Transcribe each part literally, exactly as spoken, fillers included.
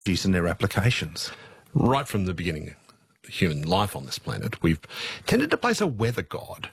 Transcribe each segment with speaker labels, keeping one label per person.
Speaker 1: and their applications.
Speaker 2: Right from the beginning of human life on this planet, we've tended to place a weather god,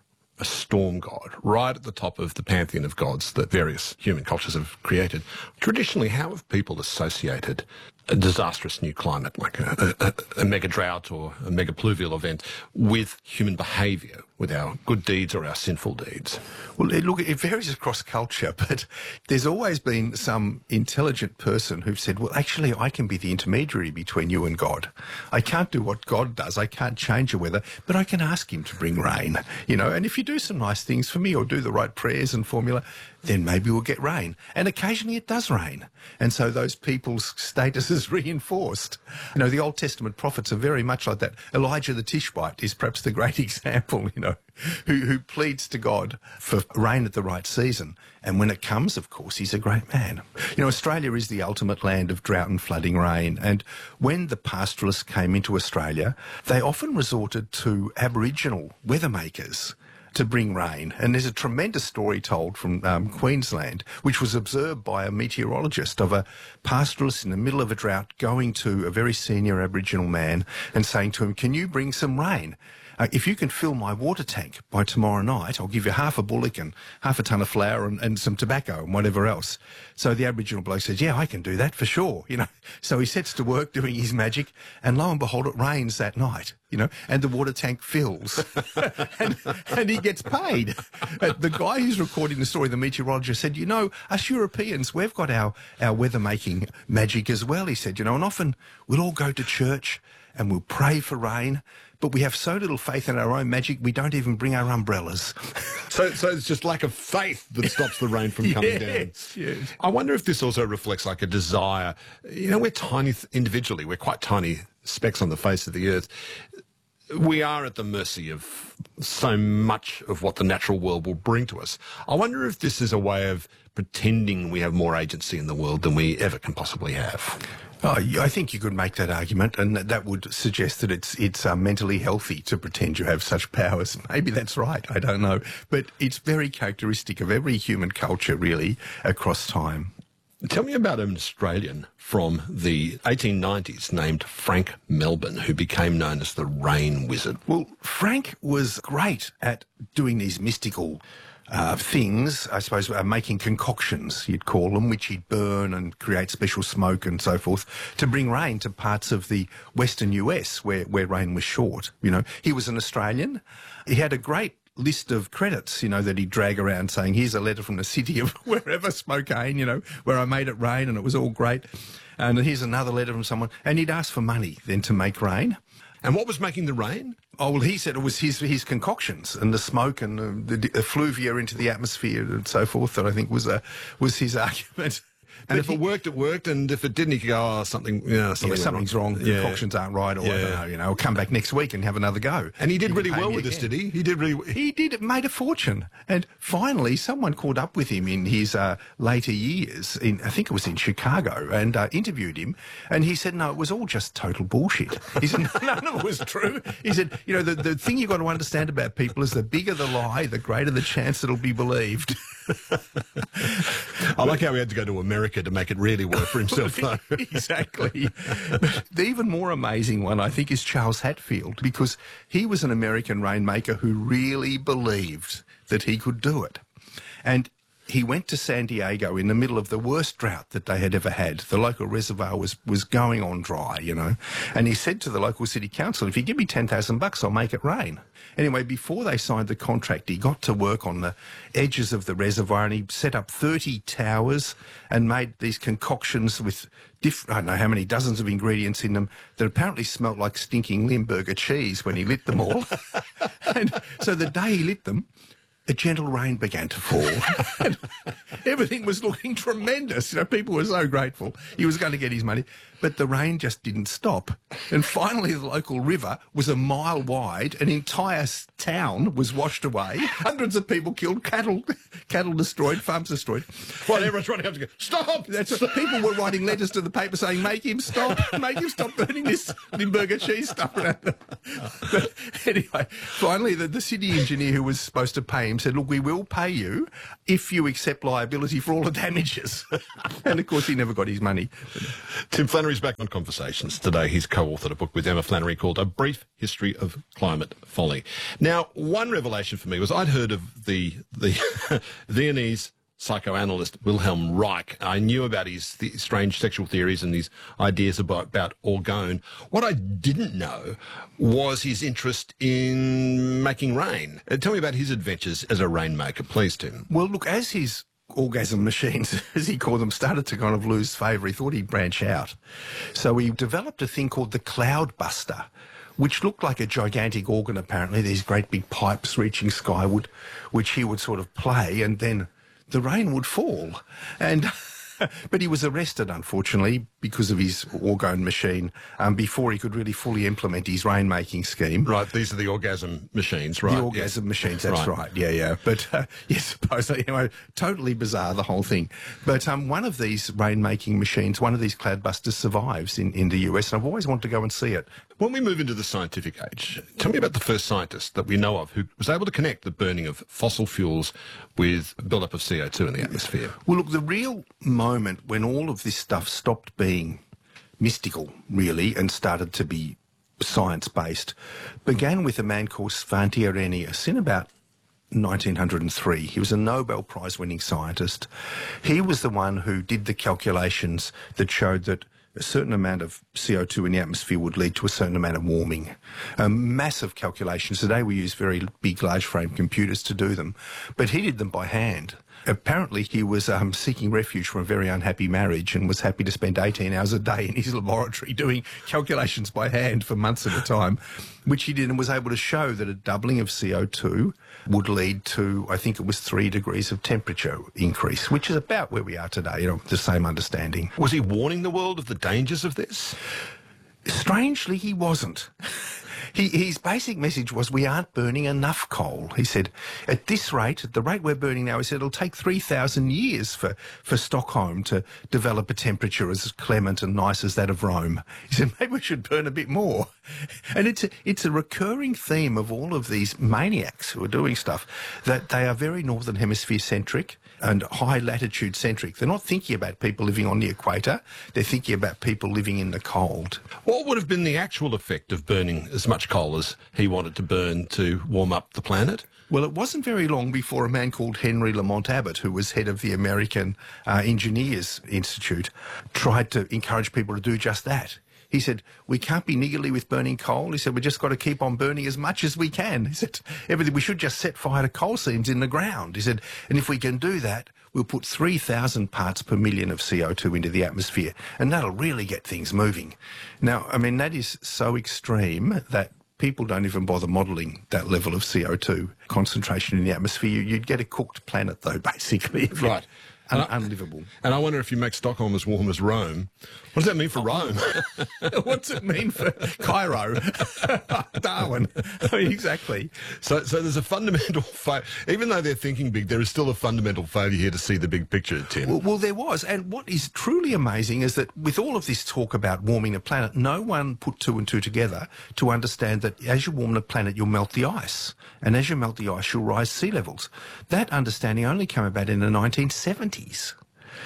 Speaker 2: a storm god, right at the top of the pantheon of gods that various human cultures have created. Traditionally, how have people associated a disastrous new climate, like a, a, a mega drought or a mega pluvial event, with human behaviour, with our good deeds or our sinful deeds?
Speaker 1: Well, it, look, it varies across culture, but there's always been some intelligent person who've said, well, actually, I can be the intermediary between you and God. I can't do what God does. I can't change the weather, but I can ask him to bring rain, you know, and if you do some nice things for me or do the right prayers and formula, then maybe we'll get rain. And occasionally it does rain. And so those people's status is reinforced. You know, the Old Testament prophets are very much like that. Elijah the Tishbite is perhaps the great example, you know, who, who pleads to God for rain at the right season. And when it comes, of course, he's a great man. You know, Australia is the ultimate land of drought and flooding rain. And when the pastoralists came into Australia, they often resorted to Aboriginal weather makers to bring rain. And there's a tremendous story told from um, Queensland, which was observed by a meteorologist, of a pastoralist in the middle of a drought going to a very senior Aboriginal man and saying to him, can you bring some rain? Uh, if you can fill my water tank by tomorrow night, I'll give you half a bullock and half a ton of flour and, and some tobacco and whatever else. So the Aboriginal bloke says, yeah, I can do that for sure, you know. So he sets to work doing his magic, and lo and behold, it rains that night, you know, and the water tank fills. and, and he gets paid. Uh, the guy who's recording the story, the meteorologist, said, you know, us Europeans, we've got our, our weather-making magic as well, he said, you know, and often we'll all go to church and we'll pray for rain, but we have so little faith in our own magic, we don't even bring our umbrellas.
Speaker 2: So, so it's just lack of faith that stops the rain from coming
Speaker 1: yes,
Speaker 2: down.
Speaker 1: Yes.
Speaker 2: I wonder if this also reflects like a desire. You know, we're tiny th- individually. We're quite tiny specks on the face of the earth. We are at the mercy of so much of what the natural world will bring to us. I wonder if this is a way of pretending we have more agency in the world than we ever can possibly have.
Speaker 1: Oh, I think you could make that argument, and that would suggest that it's it's uh, mentally healthy to pretend you have such powers. Maybe that's right, I don't know. But it's very characteristic of every human culture, really, across time.
Speaker 2: Tell me about an Australian from the eighteen nineties named Frank Melbourne, who became known as the Rain Wizard.
Speaker 1: Well, Frank was great at doing these mystical Uh, things, I suppose, uh, making concoctions, you'd call them, which he'd burn and create special smoke and so forth to bring rain to parts of the western U S where, where rain was short. You know, he was an Australian. He had a great list of credits, you know, that he'd drag around saying, here's a letter from the city of wherever, Spokane, you know, where I made it rain and it was all great. And here's another letter from someone. And he'd ask for money then to make rain.
Speaker 2: And what was making the rain?
Speaker 1: Oh, well, he said it was his his concoctions and the smoke and the, the effluvia into the atmosphere and so forth that I think was a, was his argument.
Speaker 2: And
Speaker 1: But
Speaker 2: if
Speaker 1: he,
Speaker 2: it worked, it worked, and if it didn't, he could go, oh, something, yeah, something
Speaker 1: yeah, something's wrong, the
Speaker 2: Yeah.
Speaker 1: concoctions aren't right, or
Speaker 2: Yeah.
Speaker 1: I don't know, you know, I'll come back next week and have another go.
Speaker 2: And he did
Speaker 1: You
Speaker 2: really
Speaker 1: can pay
Speaker 2: well
Speaker 1: me
Speaker 2: with this,
Speaker 1: again.
Speaker 2: did he? He did really.
Speaker 1: He did, made a fortune. And finally, someone caught up with him in his uh, later years, in I think it was in Chicago, and uh, interviewed him. And he said, no, it was all just total bullshit. He said, none of it was true. He said, you know, the, the thing you've got to understand about people is the bigger the lie, the greater the chance it'll be believed.
Speaker 2: I like how he had to go to America to make it really work for himself, though.
Speaker 1: Exactly. But the even more amazing one, I think, is Charles Hatfield, because he was an American rainmaker who really believed that he could do it. And he went to San Diego in the middle of the worst drought that they had ever had. The local reservoir was, was going on dry, you know. And he said to the local city council, if you give me ten thousand bucks, I'll make it rain. Anyway, before they signed the contract, he got to work on the edges of the reservoir and he set up thirty towers and made these concoctions with different, I don't know how many dozens of ingredients in them that apparently smelt like stinking Limburger cheese when he lit them all. And so the day he lit them, a gentle rain began to fall. And everything was looking tremendous. You know, people were so grateful. He was going to get his money. But the rain just didn't stop. And finally, the local river was a mile wide. An entire town was washed away. Hundreds of people killed, cattle cattle destroyed, farms destroyed.
Speaker 2: Well, everyone's running up to go, stop!
Speaker 1: That's what, people were writing letters to the paper saying, make him stop, make him stop burning this Limburger cheese stuff around. But anyway, finally, the, the city engineer who was supposed to pay him scheme said, look, we will pay you if you accept liability for all the damages. And, of course, he never got his money.
Speaker 2: Tim Flannery's back on Conversations. Today he's co-authored a book with Emma Flannery called A Brief History of Climate Folly. Now, one revelation for me was I'd heard of the, the Viennese psychoanalyst Wilhelm Reich. I knew about his th- strange sexual theories and his ideas about, about orgone. What I didn't know was his interest in making rain. Uh, tell me about his adventures as a rainmaker, please, Tim.
Speaker 1: Well, look, as his orgasm machines, as he called them, started to kind of lose favour, he thought he'd branch out. So he developed a thing called the Cloudbuster, which looked like a gigantic organ, apparently, these great big pipes reaching skyward, which he would sort of play, and then the rain would fall. And but he was arrested, unfortunately, because of his orgone machine um, before he could really fully implement his rain-making scheme.
Speaker 2: Right, these are the orgasm machines, right?
Speaker 1: The orgasm
Speaker 2: yes.
Speaker 1: machines, that's right.
Speaker 2: right.
Speaker 1: Yeah, yeah. But, uh, yes, supposedly, you know, totally bizarre, the whole thing. But um, one of these rain-making machines, one of these Cloudbusters survives in, in the U S, and I've always wanted to go and see it.
Speaker 2: When we move into the scientific age, tell me about the first scientist that we know of who was able to connect the burning of fossil fuels with build-up of C O two in the atmosphere.
Speaker 1: Well, look, the real moment when all of this stuff stopped being mystical, really, and started to be science-based began with a man called Svante Arrhenius in about nineteen oh three. He was a Nobel Prize-winning scientist. He was the one who did the calculations that showed that a certain amount of C O two in the atmosphere would lead to a certain amount of warming. Um, massive calculations. Today we use very big, large-frame computers to do them, but he did them by hand. Apparently he was um, seeking refuge from a very unhappy marriage and was happy to spend eighteen hours a day in his laboratory doing calculations by hand for months at a time, which he did, and was able to show that a doubling of C O two would lead to, I think it was three degrees of temperature increase, which is about where we are today, you know, the same understanding.
Speaker 2: Was he warning the world of the dangers of this?
Speaker 1: Strangely, he wasn't. He, his basic message was, we aren't burning enough coal. He said, at this rate, at the rate we're burning now, he said, it'll take three thousand years for, for Stockholm to develop a temperature as clement and nice as that of Rome. He said, maybe we should burn a bit more. And it's a, it's a recurring theme of all of these maniacs who are doing stuff, that they are very Northern Hemisphere centric and high latitude centric. They're not thinking about people living on the equator. They're thinking about people living in the cold.
Speaker 2: What would have been the actual effect of burning as much coal as he wanted to burn to warm up the planet?
Speaker 1: Well, it wasn't very long before a man called Henry Lamont Abbott, who was head of the American uh, Engineers Institute, tried to encourage people to do just that. He said, we can't be niggardly with burning coal. He said, we've just got to keep on burning as much as we can. He said, everything, we should just set fire to coal seams in the ground. He said, and if we can do that, we'll put three thousand parts per million of C O two into the atmosphere, and that'll really get things moving. Now, I mean, that is so extreme that people don't even bother modelling that level of C O two concentration in the atmosphere. You'd get a cooked planet, though, basically.
Speaker 2: Right.
Speaker 1: Un-
Speaker 2: and I,
Speaker 1: unlivable.
Speaker 2: And I wonder if you make Stockholm as warm as Rome, what does that mean for Rome?
Speaker 1: What's it mean for Cairo? Darwin. I mean, exactly.
Speaker 2: So, so there's a fundamental fa- even though they're thinking big, there is still a fundamental failure here to see the big picture, Tim.
Speaker 1: Well, well, there was. And what is truly amazing is that with all of this talk about warming the planet, no one put two and two together to understand that as you warm the planet, you'll melt the ice. And as you melt the ice, you'll rise sea levels. That understanding only came about in the nineteen seventies.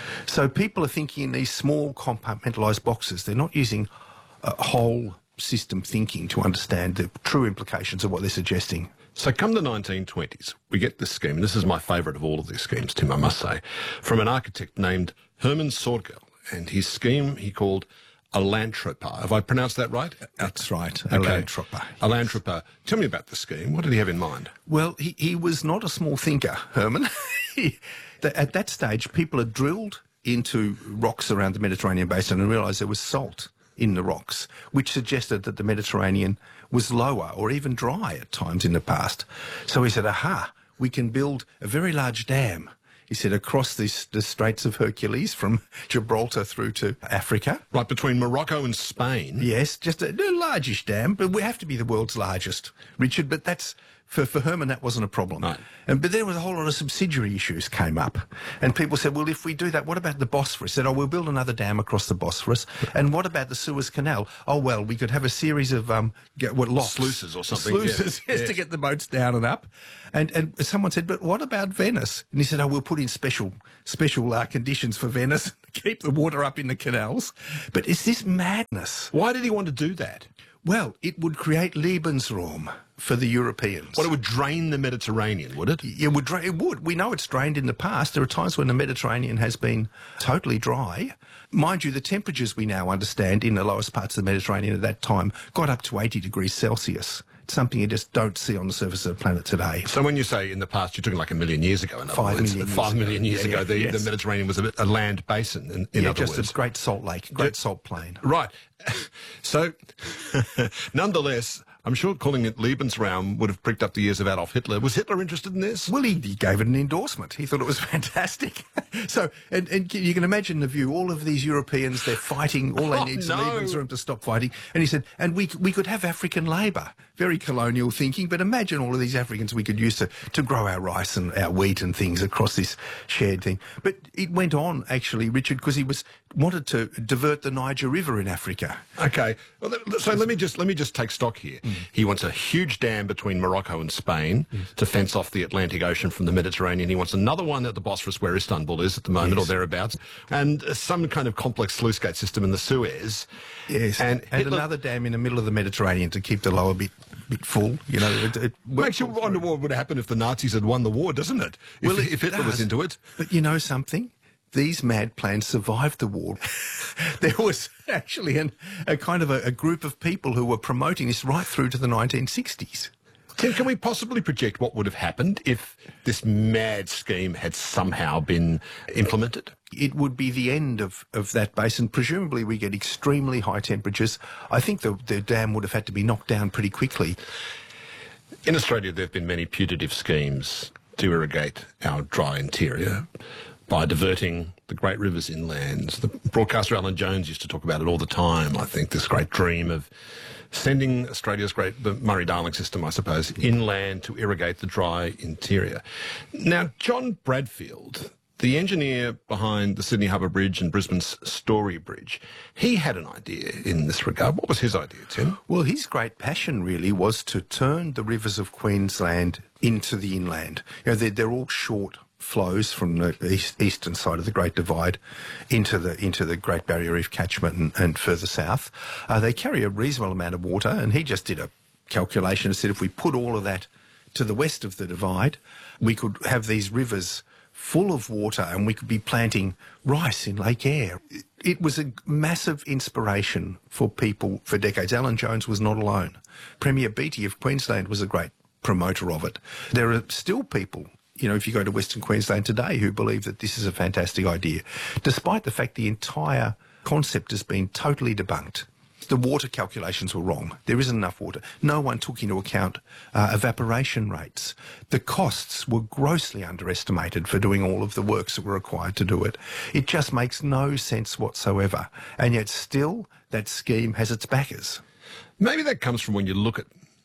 Speaker 1: So people are thinking in these small compartmentalised boxes. They're not using a whole system thinking to understand the true implications of what they're suggesting.
Speaker 2: So come the nineteen twenties, we get this scheme, and this is my favourite of all of these schemes, Tim, I must say, from an architect named Hermann Sorgel, and his scheme he called Alantropa. Have I pronounced that right?
Speaker 1: That's right,
Speaker 2: Okay.
Speaker 1: Alantropa.
Speaker 2: Alantropa. Tell me about the scheme. What did he have in mind?
Speaker 1: Well, he, he was not a small thinker, Herman. He, at that stage, people had drilled into rocks around the Mediterranean basin and realised there was salt in the rocks, which suggested that the Mediterranean was lower or even dry at times in the past. So he said, aha, we can build a very large dam. He said, across this, the Straits of Hercules from Gibraltar through to Africa.
Speaker 2: Right, between Morocco and Spain.
Speaker 1: Yes, just a, a largish dam, but we have to be the world's largest, Richard. But that's For, for Herman, that wasn't a problem.
Speaker 2: Right.
Speaker 1: And, but there was a whole lot of subsidiary issues came up. And people said, well, if we do that, what about the Bosphorus? Said, oh, we'll build another dam across the Bosphorus. And what about the Suez Canal? Oh, well, we could have a series of um, get, what, locks.
Speaker 2: Sluices or something.
Speaker 1: Sluices,
Speaker 2: yeah.
Speaker 1: yes,
Speaker 2: yeah.
Speaker 1: to get the boats down and up. And, and someone said, but what about Venice? And he said, oh, we'll put in special special uh, conditions for Venice to keep the water up in the canals. But is this madness?
Speaker 2: Why did he want to do that?
Speaker 1: Well, it would create Lebensraum for the Europeans.
Speaker 2: Well, it would drain the Mediterranean, would it?
Speaker 1: It would, dra- it would. We know it's drained in the past. There are times when the Mediterranean has been totally dry. Mind you, the temperatures we now understand in the lowest parts of the Mediterranean at that time got up to eighty degrees Celsius. It's something you just don't see on the surface of the planet today.
Speaker 2: So when you say in the past, you're talking like a million years ago, in other
Speaker 1: Five
Speaker 2: words.
Speaker 1: million years
Speaker 2: Five
Speaker 1: ago.
Speaker 2: million years
Speaker 1: Yeah,
Speaker 2: ago,
Speaker 1: yeah,
Speaker 2: the,
Speaker 1: yes.
Speaker 2: the Mediterranean was a, bit, a land basin, in, in
Speaker 1: yeah,
Speaker 2: other
Speaker 1: just
Speaker 2: words.
Speaker 1: a great salt lake, great
Speaker 2: Ju-
Speaker 1: salt plain.
Speaker 2: Right. So, nonetheless, I'm sure calling it Lebensraum would have pricked up the ears of Adolf Hitler. Was Hitler interested in this?
Speaker 1: Well, he, he gave it an endorsement. He thought it was fantastic. so, and, and you can imagine the view. All of these Europeans, they're fighting. All they
Speaker 2: Oh,
Speaker 1: need is
Speaker 2: no.
Speaker 1: Lebensraum to stop fighting. And he said, and we we could have African labour. Very colonial thinking, but imagine all of these Africans we could use to, to grow our rice and our wheat and things across this shared thing. But it went on, actually, Richard, because he was wanted to divert the Niger River in Africa.
Speaker 2: Okay. Well, th- so let me just let me just take stock here. Mm. He wants a huge dam between Morocco and Spain yes. to fence off the Atlantic Ocean from the Mediterranean. He wants another one at the Bosphorus, where Istanbul is at the moment, yes. or thereabouts, and uh, some kind of complex sluice gate system in the Suez.
Speaker 1: Yes, and, and Hitler, another dam in the middle of the Mediterranean to keep the lower bit bit full. You know, it, it
Speaker 2: makes you wonder what would happen if the Nazis had won the war, doesn't it? If,
Speaker 1: well, it
Speaker 2: if Hitler
Speaker 1: does.
Speaker 2: was into it.
Speaker 1: But you know something? These mad plans survived the war. There was actually an, a kind of a, a group of people who were promoting this right through to the nineteen sixties.
Speaker 2: Tim, can we possibly project what would have happened if this mad scheme had somehow been implemented?
Speaker 1: It would be the end of, of that basin. Presumably we get extremely high temperatures. I think the, the dam would have had to be knocked down pretty quickly.
Speaker 2: In Australia, there have been many putative schemes to irrigate our dry interior by diverting the great rivers inland. The broadcaster Alan Jones used to talk about it all the time, I think, this great dream of sending Australia's great, the Murray-Darling system, I suppose, inland to irrigate the dry interior. Now, John Bradfield, the engineer behind the Sydney Harbour Bridge and Brisbane's Story Bridge, he had an idea in this regard. What was his idea, Tim?
Speaker 1: Well, his great passion really was to turn the rivers of Queensland into the inland. You know, they're, they're all short flows from the east, eastern side of the Great Divide into the into the Great Barrier Reef catchment and, and further south. Uh, they carry a reasonable amount of water, and he just did a calculation and said if we put all of that to the west of the divide, we could have these rivers full of water and we could be planting rice in Lake Eyre. It was a massive inspiration for people for decades. Alan Jones was not alone. Premier Beattie of Queensland was a great promoter of it. There are still people, you know, if you go to Western Queensland today, who believe that this is a fantastic idea, despite the fact the entire concept has been totally debunked. The water calculations were wrong. There isn't enough water. No one took into account uh, evaporation rates. The costs were grossly underestimated for doing all of the works that were required to do it. It just makes no sense whatsoever. And yet still, that scheme has its backers.
Speaker 2: Maybe that comes from when you look at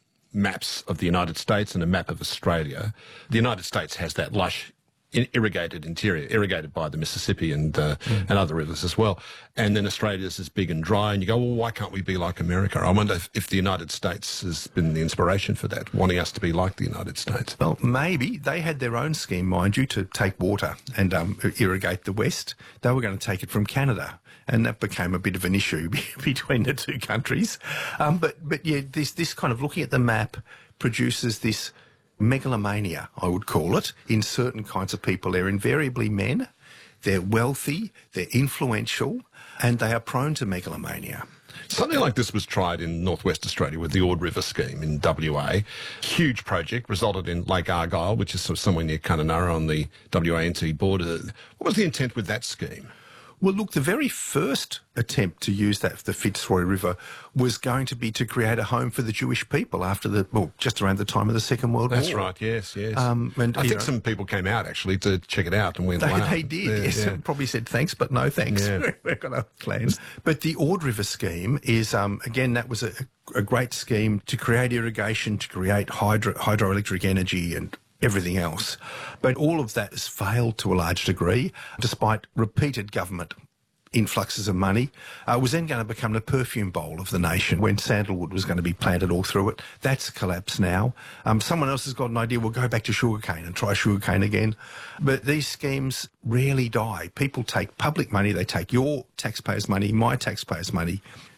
Speaker 2: maps of the United States and a map of Australia. The United States has that lush irrigated interior, irrigated by the Mississippi and uh, mm. and other rivers as well. And then Australia's is big and dry, and you go, well, why can't we be like America? I wonder if, if the United States has been the inspiration for that, wanting us to be like the United States.
Speaker 1: Well, maybe. They had their own scheme, mind you, to take water and um, irrigate the West. They were going to take it from Canada, and that became a bit of an issue between the two countries. Um, but, but yeah, this, this kind of looking at the map produces this megalomania, I would call it, in certain kinds of people. They're invariably men, they're wealthy, they're influential, and they are prone to megalomania.
Speaker 2: Something like this was tried in northwest Australia with the Ord River scheme in W A. Huge project, resulted in Lake Argyle, which is sort of somewhere near Kununurra on the W A N T border. What was the intent with that scheme?
Speaker 1: Well, look, the very first attempt to use that, the Fitzroy River, was going to be to create a home for the Jewish people after the, well, just around the time of the Second World
Speaker 2: That's
Speaker 1: War.
Speaker 2: right, yes, yes.
Speaker 1: Um, and,
Speaker 2: I
Speaker 1: you
Speaker 2: think
Speaker 1: know,
Speaker 2: some people came out, actually, to check it out and went,
Speaker 1: They,
Speaker 2: wow.
Speaker 1: they did,
Speaker 2: Yeah,
Speaker 1: yes.
Speaker 2: yeah.
Speaker 1: Probably said thanks, but no thanks.
Speaker 2: Yeah.
Speaker 1: We've got our plans. But the Ord River scheme is, um, again, that was a, a great scheme to create irrigation, to create hydro, hydroelectric energy and everything else. But all of that has failed to a large degree, despite repeated government influxes of money. Uh, was then going to become the perfume bowl of the nation when sandalwood was going to be planted all through it. That's collapsed now. Um, someone else has got an idea, we'll go back to sugarcane and try sugarcane again. But these schemes rarely die. People take public money, they take your taxpayers' money, my taxpayers' money,